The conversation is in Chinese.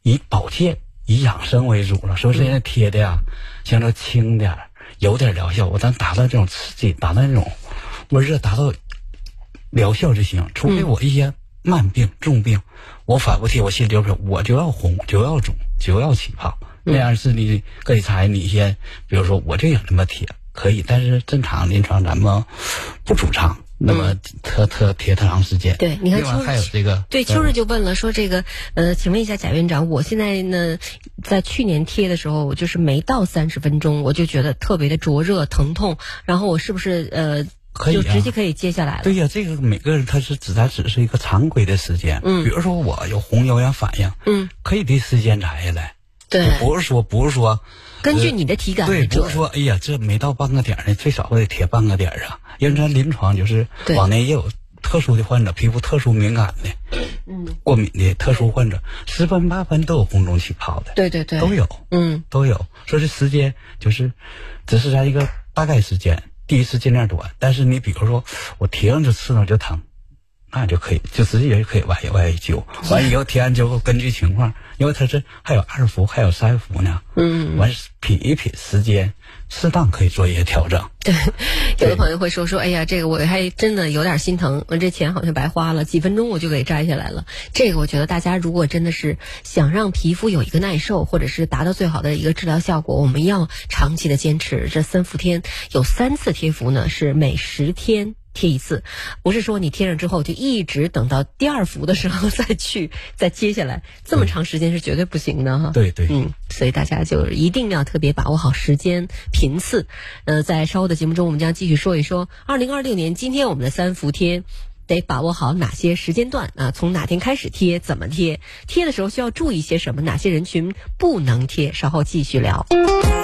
以保健以养生为主了，所以现在贴的呀相对轻点，有点疗效，咱达到这种刺激，达到那种温热，达到疗效就行。除非我一些慢病重病，我反复贴，我心里就是我就要红，就要肿，就要起泡，那样是你可以猜你先，比如说我这样那么贴可以，但是正常临床咱们不主张那么贴特长时间。 对，你看另外还有这个， 对，秋日就问了，说这个请问一下贾院长，我现在呢在去年贴的时候，我就是没到30分钟，我就觉得特别的灼热疼痛，然后我是不是可以、啊、 就直接可以接下来了？ 对呀、这个每个人他是只是一个常规的时间。比如说我有红瘙痒反应，可以对时间裁下来。 对， 不是说根据你的体感对，不是说哎呀这没到半个点呢，最少得贴半个点啊。因为咱临床就是往内也有特殊的患者，皮肤特殊敏感的，过敏的特殊患者，10分8分都有红肿起泡的。 对， 都有，都有。说这时间就是只是在一个大概时间，第一次尽量短，但是你比如说我贴上就刺上就疼，那就可以就直接也可以外灸，完以后贴完之后根据情况，因为它是还有2伏还有3伏呢，完品一品时间，适当可以做一些调整。 对，有的朋友会说哎呀，这个我还真的有点心疼，我这钱好像白花了，几分钟我就给摘下来了。这个我觉得大家如果真的是想让皮肤有一个耐受，或者是达到最好的一个治疗效果，我们要长期的坚持。这3伏天有3次贴服呢，是每10天贴一次，不是说你贴上之后就一直等到第2伏的时候再接下来，这么长时间是绝对不行的哈。 对， 所以大家就一定要特别把握好时间频次。在稍后的节目中，我们将继续说一说2026年今天我们的3伏贴得把握好哪些时间段啊？从哪天开始贴，怎么贴，贴的时候需要注意些什么，哪些人群不能贴，稍后继续聊。